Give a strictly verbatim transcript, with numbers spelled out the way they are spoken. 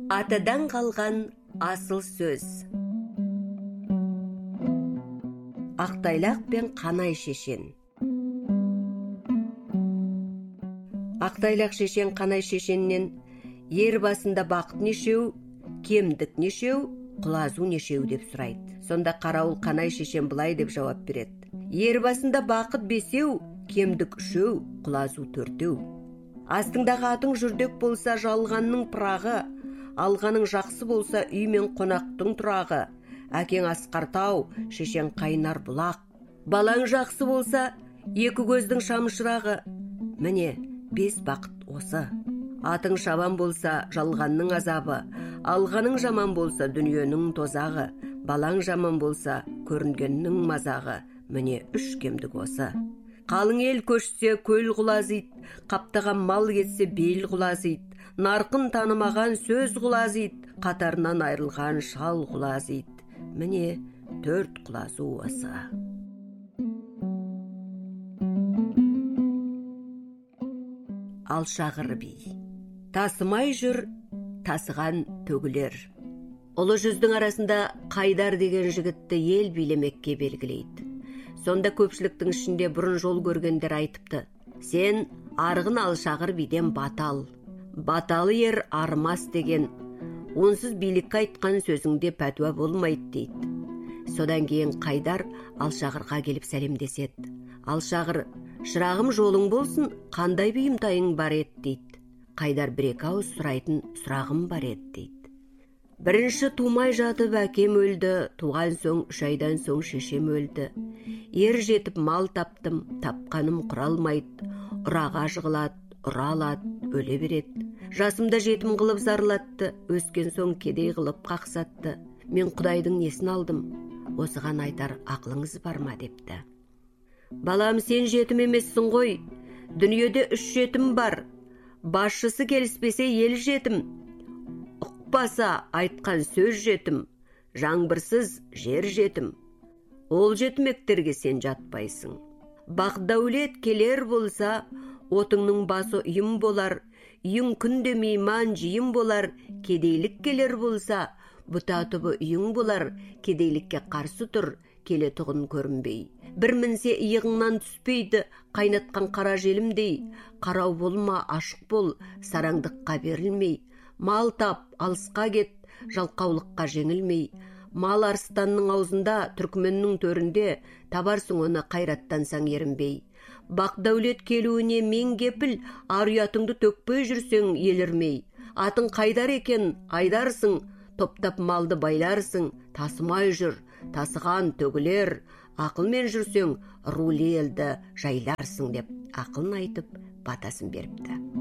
Атадан қалған асыл сөз. Ақтайлақ пен Қанай шешен. Ақтайлақ шешен Қанай шешеннен ер басында бақыт нешеу, кемдік нешеу, құлазу нешеу деп сұрайды. Сонда қарауыл Қанай шешен былай деп жауап береді. Ер басында бақыт бесеу, кемдік үшеу, құлазу төртеу. Астыңдағы атың жүрдек болса жалғанның пырағы, алғаның жақсы болса үй мен қонақтың тұрағы. Әкең асқартау, шешен қайнар бұлақ. Балаң жақсы болса екі көздің шамшырағы. Міне, бес бақыт осы. Атың шабан болса жалғанның азабы, алғаның жаман болса дүниенің тозағы. Балаң жаман болса көрінгеннің мазағы. Міне, үш кемдік осы. Қалың ел көшсе көл құлазиды, қаптаған мал кетсе бел құлазиды, нарқын танымаған сөз құлазиды, қатарынан айрылған шал құлазиды. Міне, төрт құлазу осы. Алшағыр би. Тасымай жүр, тасыған төгілер. Ұлы жүздің арасында Қайдар деген жігітті ел билемекке белгілейді. Сонда көпшіліктің ішінде бұрын жол көргендер айтыпты: сен арғын Алшағыр биден батал. Баталы ер армас деген, онсыз билікке айтқан сөзіңде пәтуа болмайды дейді. Содан кейін Қайдар Алшағырға келіп сәлемдеседі. Алшағыр: шырағым жолың болсын, қандай бұйымтайың бар еді дейді. Қайдар бір-екі ауыз сұрайтын сұрағым бар еді дейді. Бірінші тумай жатып әкем өлді, туған соң үш айдан соң шешем өлді. Ер жетіп мал таптым, тапқаным құралмайды. Ұраға жығылады, ұра алады, өле береді. Жасымда жетім қылып зарлатты, өскен соң кедей қылып қақсатты. Мен Құдайдың несін алдым, осыған айтар ақылыңыз бар ма депті. Балам, сен жетім емессің ғой, дүниеде үш жетім бар. Басшысы келіспесе ел жетім, ұқпаса айтқан сөз жетім, жаңбырсыз жер жетім. Ол жетімектерге сен жатпайсың. Бақ дәулет келер болса, отыңның басы үйім болар, үйің күнде мейман жиын болар. Кедейлік келер болса, бұта түбі үйің болар, кедейлікке қарсы тұр, келе тұғын көрінбей. Бір мінсе иығыңнан түспейді, қайнатқан қара желімдей. Қарау болма, ашық бол, сараңдыққа берілмей. Мал тап, алысқа кет, жалқаулыққа жеңілмей. Мал арыстанның аузында, түркменнің төрінде, табарсың оны қайраттансаң ерінбей. Бақ дәулет келуіне мен кепіл, ар ұятыңды төкпей жүрсең елірмей. Атың Қайдар екен, айдарсың, топтап малды байларсың. Тасымай жүр, тасыған төгілер, ақылмен жүрсең рулы елді жайларсың деп ақылын айтып батасын беріпті.